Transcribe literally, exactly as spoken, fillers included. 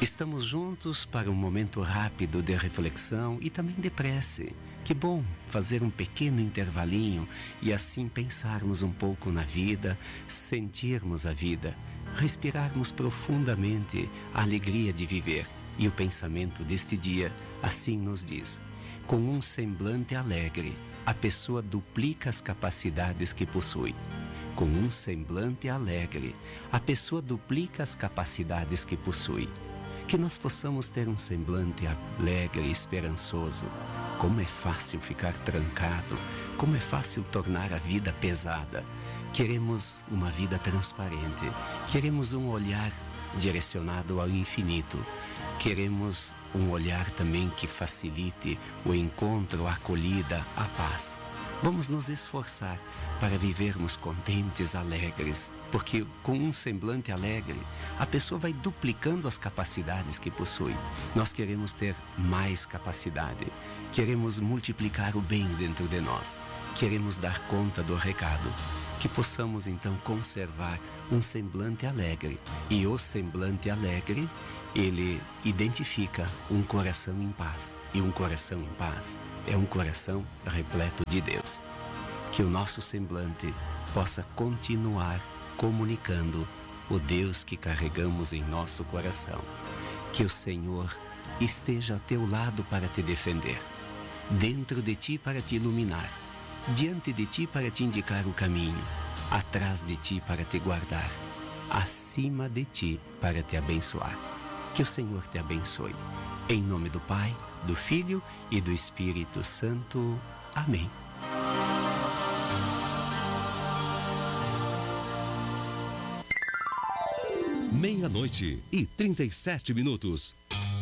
Estamos juntos para um momento rápido de reflexão e também de prece. Que bom fazer um pequeno intervalinho e assim pensarmos um pouco na vida, sentirmos a vida, respirarmos profundamente a alegria de viver. E o pensamento deste dia assim nos diz: com um semblante alegre, a pessoa duplica as capacidades que possui. Com um semblante alegre, a pessoa duplica as capacidades que possui. Que nós possamos ter um semblante alegre e esperançoso. Como é fácil ficar trancado, como é fácil tornar a vida pesada. Queremos uma vida transparente, queremos um olhar direcionado ao infinito. Queremos um olhar também que facilite o encontro, a acolhida, a paz. Vamos nos esforçar para vivermos contentes, alegres, porque com um semblante alegre, a pessoa vai duplicando as capacidades que possui. Nós queremos ter mais capacidade, queremos multiplicar o bem dentro de nós, queremos dar conta do recado, que possamos então conservar um semblante alegre. E o semblante alegre, ele identifica um coração em paz. E um coração em paz é um coração repleto de Deus. Que o nosso semblante possa continuar comunicando o Deus que carregamos em nosso coração. Que o Senhor esteja ao teu lado para te defender, dentro de ti para te iluminar, diante de ti para te indicar o caminho, atrás de ti para te guardar, acima de ti para te abençoar. Que o Senhor te abençoe. Em nome do Pai, do Filho e do Espírito Santo. Amém. Meia-noite e trinta e sete minutos.